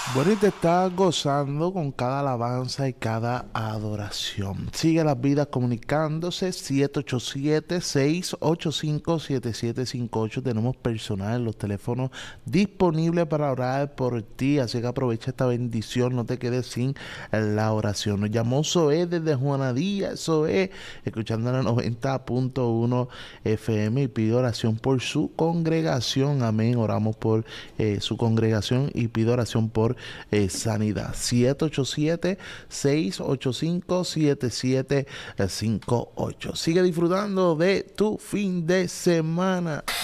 Bueno, y te estás gozando con cada alabanza y cada adoración. Sigue las vidas comunicándose 787-685-7758. Tenemos personal en los teléfonos disponibles para orar por ti. Así que aprovecha esta bendición, no te quedes sin la oración. Nos llamó Zoé desde Juana Díaz. Zoé, escuchando la 90.1 FM, y pide oración por su congregación. Amén. Oramos por su congregación y pido oración por sanidad. 787-685-7758. Sigue disfrutando de tu fin de semana.